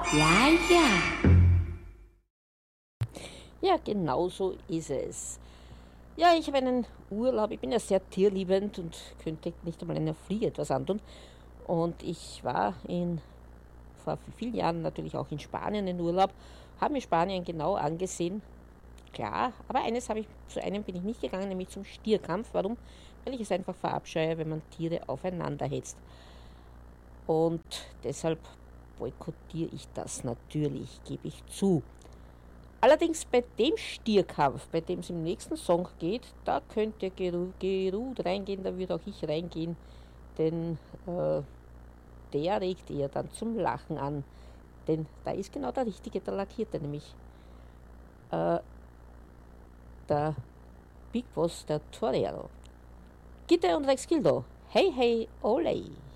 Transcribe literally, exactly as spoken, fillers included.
Ja, ja. Ja, genau so ist es. Ja, ich habe einen Urlaub. Ich bin ja sehr tierliebend und könnte nicht einmal einer Fliege etwas antun. Und ich war in, vor vielen Jahren natürlich auch in Spanien in Urlaub, habe mir Spanien genau angesehen. Klar, aber eines habe ich, zu einem bin ich nicht gegangen, nämlich zum Stierkampf. Warum? Weil ich es einfach verabscheue, wenn man Tiere aufeinander hetzt. Und deshalb boykottiere ich das natürlich, gebe ich zu. Allerdings bei dem Stierkampf, bei dem es im nächsten Song geht, da könnte Geru- Gerud reingehen, da würde auch ich reingehen, denn äh, der regt eher dann zum Lachen an. Denn da ist genau der Richtige, der Lackierte, nämlich äh, der Big Boss, der Torero. Gitte und Rex Gildo, hey hey, olay!